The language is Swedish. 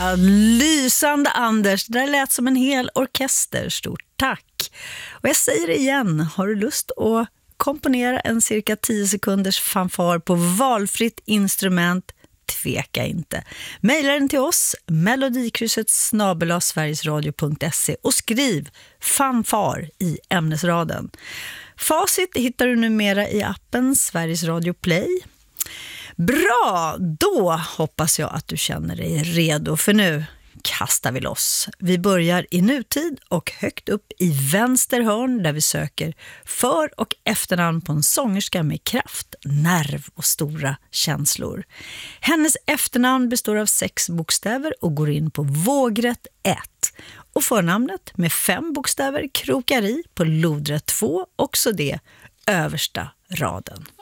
lysande Anders, det där lät som en hel orkester. Stort tack. Och jag säger det igen, har du lust att komponera en cirka 10 sekunders fanfar på valfritt instrument, tveka inte. Maila den till oss, melodikrysset@sverigesradio.se och skriv fanfar i ämnesraden. Facit hittar du numera i appen Sveriges Radio Play. Bra, då hoppas jag att du känner dig redo, för nu kastar vi loss. Vi börjar i nutid och högt upp i vänster hörn där vi söker för- och efternamn på en sångerska med kraft, nerv och stora känslor. Hennes efternamn består av 6 bokstäver och går in på vågrätt 1. Och förnamnet med 5 bokstäver krokar i på lodrätt 2, också det översta raden.